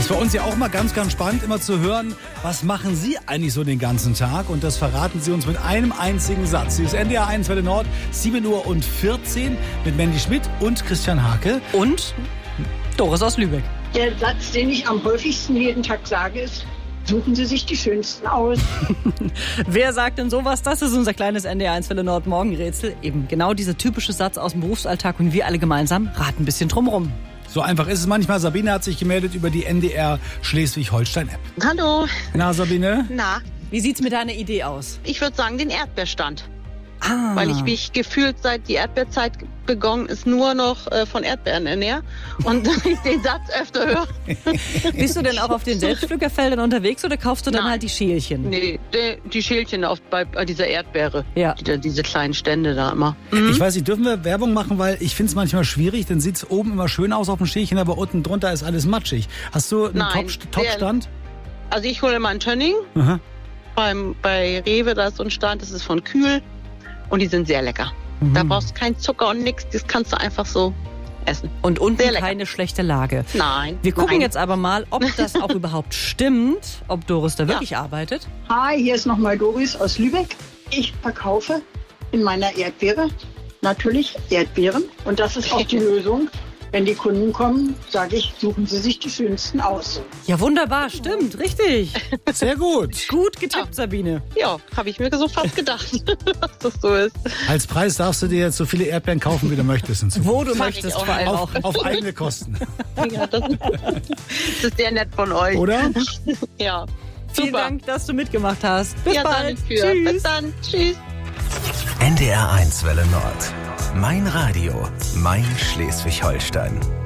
für uns ja auch mal ganz, ganz spannend, immer zu hören, was machen Sie eigentlich so den ganzen Tag? Und das verraten Sie uns mit einem einzigen Satz. Hier ist NDR 1 Welle Nord, 7:14 Uhr mit Mandy Schmidt und Christian Hake. Und Doris aus Lübeck. Der Satz, den ich am häufigsten jeden Tag sage, ist: Suchen Sie sich die Schönsten aus. Wer sagt denn sowas? Das ist unser kleines NDR 1 Welle Nord Morgenrätsel. Eben genau dieser typische Satz aus dem Berufsalltag und wir alle gemeinsam raten ein bisschen drumrum. So einfach ist es manchmal. Sabine hat sich gemeldet über die NDR Schleswig-Holstein-App. Hallo. Na, Sabine? Na, Wie sieht's mit deiner Idee aus? ich würde sagen den Erdbeerstand. Ah. Weil ich mich gefühlt, seit die Erdbeerzeit begonnen ist, nur noch von Erdbeeren ernähre. Und ich den Satz öfter höre. Bist du denn auch auf den Selbstpflückerfeldern unterwegs oder kaufst du dann Nein. halt die Schälchen? Nee, die Schälchen bei dieser Erdbeere. Ja. Diese kleinen Stände da immer. Ich weiß nicht, dürfen wir Werbung machen, weil ich finde es manchmal schwierig, dann sieht es oben immer schön aus auf dem Schälchen, aber unten drunter ist alles matschig. Hast du einen Nein, Top-Stand? Also ich hole immer einen Tönning. Aha. Bei Rewe, da ist so ein Stand, das ist von Kühl. Und die sind sehr lecker. Da brauchst du keinen Zucker und nichts. Das kannst du einfach so essen. Und unten Sehr lecker. keine schlechte Lage. Nein. Wir gucken nein. jetzt aber mal, ob das auch überhaupt stimmt, ob Doris da wirklich arbeitet. Hi, hier ist nochmal Doris aus Lübeck. Ich verkaufe in meiner Erdbeere natürlich Erdbeeren. Und das ist auch die Lösung. Wenn die Kunden kommen, sage ich, suchen Sie sich die Schönsten aus. Ja, wunderbar, stimmt, richtig. Sehr gut. Gut getippt, Sabine. Ja, habe ich mir so fast gedacht, dass das so ist. Als Preis darfst du dir jetzt so viele Erdbeeren kaufen, wie du möchtest. Wo du Mag möchtest ich auch. vor allem auch. Auf eigene Kosten. Ja, das ist sehr nett von euch. Oder? Ja. Vielen Super. Dank, dass du mitgemacht hast. Bis Ja, bald. dafür. Tschüss. Bis dann. Tschüss. NDR 1 Welle Nord. Mein Radio, mein Schleswig-Holstein.